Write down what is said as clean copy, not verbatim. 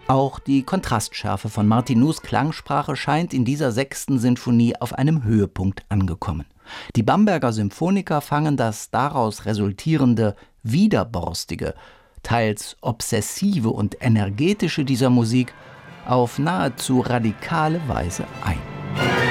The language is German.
Auch die Kontrastschärfe von Martinus Klangsprache scheint in dieser 6. Sinfonie auf einem Höhepunkt angekommen. Die Bamberger Symphoniker fangen das daraus resultierende Widerborstige, teils obsessive und energetische dieser Musik auf nahezu radikale Weise ein.